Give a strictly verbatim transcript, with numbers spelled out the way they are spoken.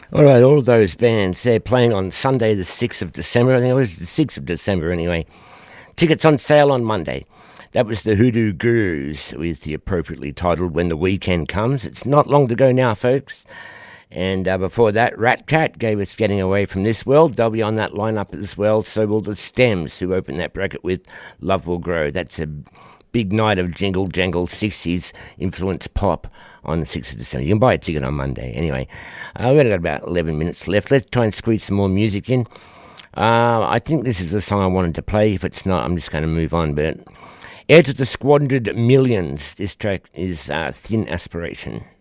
All right, all those bands, they're playing on Sunday the sixth of December. I think it was the sixth of December anyway. Tickets on sale on Monday. That was the Hoodoo Gurus with the appropriately titled When the Weekend Comes. It's not long to go now, folks. And uh, before that, Rat Tat gave us Getting Away from This World. They'll be on that lineup as well. So will the Stems, who opened that bracket with Love Will Grow. That's a big night of jingle jangle sixties influenced pop on the sixth of December. You can buy a ticket on Monday. Anyway, uh, we've got about eleven minutes left. Let's try and squeeze some more music in. Uh, I think this is the song I wanted to play. If it's not, I'm just going to move on. But Heir to the Squandered Millions. This track is uh, Thin Aspiration.